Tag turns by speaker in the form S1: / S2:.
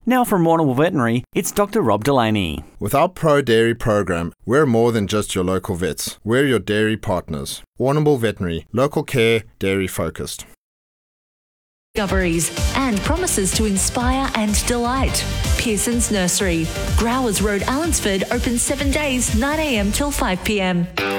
S1: Now from Warrnambool Veterinary, it's Dr. Rob Delaney.
S2: With our Pro Dairy program, we're more than just your local vets. We're your dairy partners. Warrnambool Veterinary, local care, dairy focused.
S3: Discoveries and promises to inspire and delight. Pearson's Nursery, Growers Road, Allensford, open 7 days, 9 a.m. till 5 p.m.